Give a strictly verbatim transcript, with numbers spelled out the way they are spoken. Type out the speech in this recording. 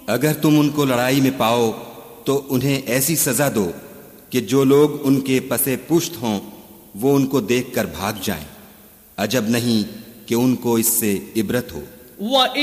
अगर तुम उनको लड़ाई में पाओ तो उन्हें ऐसी सजा दो कि जो लोग उनके पसे पुश्त हों वो उनको देखकर भाग जाएं। अजब नहीं कि उनको इससे इबरत हो।